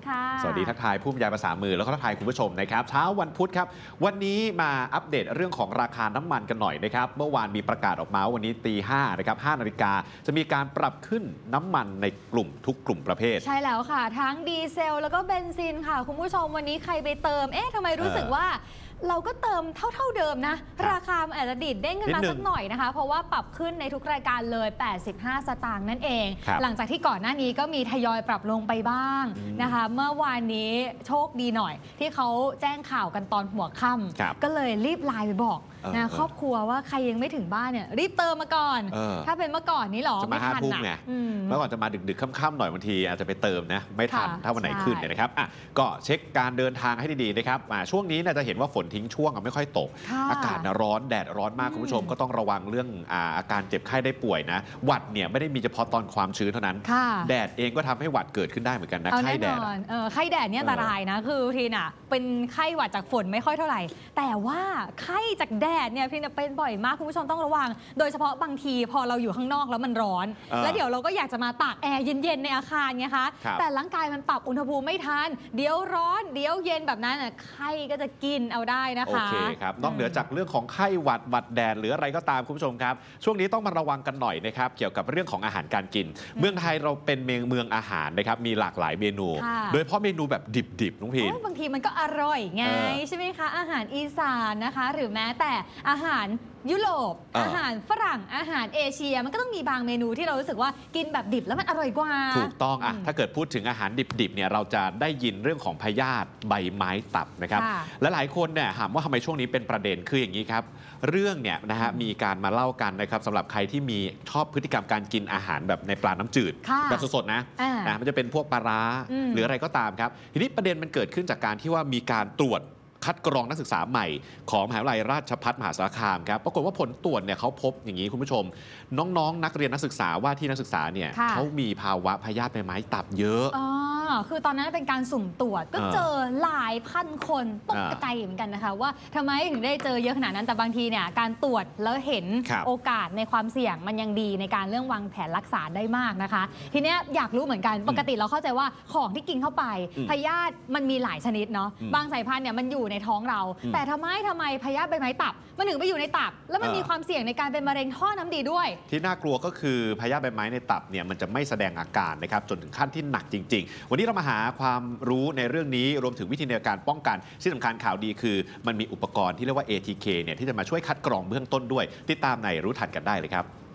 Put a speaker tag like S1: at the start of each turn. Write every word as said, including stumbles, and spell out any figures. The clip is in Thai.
S1: ค่ะ
S2: สวัสดีทักทายผู้บรรยายภาษามือแล้วก็ทักทายคุณผู้ชมนะครับเช้าวันพุธครับวันนี้มาอัปเดตเรื่องของราคาน้ำมันกันหน่อยนะครับเมื่อวานมีประกาศออกมาวันนี้ตีห้านะครับห้านาฬิกาจะมีการปรับขึ้นน้ำมันในกลุ่มทุกกลุ่มประเภท
S1: ใช่แล้วค่ะทั้งดีเซลแล้วก็เบนซินค่ะคุณผู้ชมวันนี้ใครไปเติมเอ๊ะทำไมรู้สึกว่าเราก็เติมเท่าๆเดิมนะราคาอาจจะดิดเด้งขึ้นมาสักหน่อยนะคะเพราะว่าปรับขึ้นในทุกรายการเลยแปดสิบห้าสตางค์นั่นเองหลังจากที่ก่อนหน้านี้ก็มีทยอยปรับลงไปบ้างนะคะเมื่อวานนี้โชคดีหน่อยที่เขาแจ้งข่าวกันตอนหัวค่ำก็เลยรีบไลน์ไปบอกนะครอบครัวว่าใครยังไม่ถึงบ้านเนี่ยรีบเติมมาก่อนถ้าเป็นเมื่อก่อนนี้หรอ
S2: จะมาห้าทุ่มไงเมื่อก่อนจะมาดึกๆค่ำๆหน่อยบางทีอาจจะไปเติมนะไม่ทันถ้าวันไหนขึ้นเนี่ยนะครับอ่ะก็เช็คการเดินทางให้ดีๆนะครับช่วงนี้น่าจะเห็นว่าฝนทิ้งช่วงไม่ค่อยตกอากาศร้อนแดดร้อนมากคุณผู้ชมก็ต้องระวังเรื่องอาการเจ็บไข้ได้ป่วยนะหวัดเนี่ยไม่ได้มีเฉพาะตอนความชื้นเท่านั้นแดดเองก็ทำให้หวัดเกิดขึ้นได้เหมือนกันนะไข้แดด
S1: ไข้แดดเนี่ยอันตรายนะคือทีน่ะเป็นไข้หวัดจากฝนไม่ค่อยเท่าไหร่แต่ว่าไข้จากแดดเนี่ยพี่เป็นบ่อยมากคุณผู้ชมต้องระวังโดยเฉพาะบางทีพอเราอยู่ข้างนอกแล้วมันร้อนแล้วเดี๋ยวเราก็อยากจะมาตากแอร์เย็นๆในอาคารไงคะแต่ร่างกายมันปรับอุณหภูมิไม่ทันเดี๋ยวร้อนเดี๋ยวเย็นแบบนั้นไข้ก็จะกินเอาได้นะคะ
S2: โอเคครับนอกเหนือจากเรื่องของไข้หวัดหวัดแดดหรืออะไรก็ตามคุณผู้ชมครับช่วงนี้ต้องมาระวังกันหน่อยนะครับเกี่ยวกับเรื่องของอาหารการกินเมืองไทยเราเป็นเมืองเมืองอาหารนะครับมีหลากหลายเมนูโดยเฉพาะเมนูแบบดิบๆน้องพีน
S1: บางทีมันก็อร่อยไงใช่ไหมคะอาหารอีสานนะคะหรือแม้แต่อาหารยุโรปอาหารฝรั่งอาหารเอเชียมันก็ต้องมีบางเมนูที่เรารู้สึกว่ากินแบบดิบแล้วมันอร่อยกว่า
S2: ถูกต้องอ่ะถ้าเกิดพูดถึงอาหารดิบๆเนี่ยเราจะได้ยินเรื่องของพยาธิใบไม้ตับนะครับและหลายคนเนี่ยถามว่าทำไมช่วงนี้เป็นประเด็นคืออย่างนี้ครับเรื่องเนี่ยนะฮะมีการมาเล่ากันนะครับสำหรับใครที่มีชอบพฤติกรรมการกินอาหารแบบในปลาน้ำจืดแบบสดๆนะนะมันจะเป็นพวกปลาร้าหรืออะไรก็ตามครับทีนี้ประเด็นมันเกิดขึ้นจากการที่ว่ามีการตรวจคัดกรองนักศึกษาใหม่ของมหาวิทยาลัยราชภัฏมหาสารคามครับปรากฏว่าผลตรวจเนี่ยเขาพบอย่างนี้คุณผู้ชมน้องๆ นักเรียนนักศึกษาว่าที่นักศึกษาเนี่ยเขามีภาวะพยาธิใบไม้ตับเยอะ
S1: อ๋อคือตอนนั้นเป็นการสุ่มตรวจก็เจอหลายพันคนตกใจเหมือนกันนะคะว่าทำไมถึงได้เจอเยอะขนาดนั้นแต่บางทีเนี่ยการตรวจแล้วเห็นโอกาสในความเสี่ยงมันยังดีในการเรื่องวางแผนรักษาได้มากนะคะทีนี้อยากรู้เหมือนกันปกติเราเข้าใจว่าของที่กินเข้าไปพยาธิมันมีหลายชนิดเนาะบางสายพันธุ์เนี่ยมันอยู่ในท้องเราแต่ทำไมทำไมพยาธิใบไม้ตับมันถึงไปอยู่ในตับแล้วมันมีความเสี่ยงในการเป็นมะเร็งท่อน้ำดีด้วย
S2: ที่น่ากลัวก็คือพยาธิใบไม้ในตับเนี่ยมันจะไม่แสดงอาการนะครับจนถึงขั้นที่หนักจริงๆวันนี้เรามาหาความรู้ในเรื่องนี้รวมถึงวิธีในการป้องกันที่สำคัญข่าวดีคือมันมีอุปกรณ์ที่เรียกว่า เอ ที เค เนี่ยที่จะมาช่วยคัดกรองเบื้องต้นด้วยติดตามในรู้ทันกันได้เลยครับ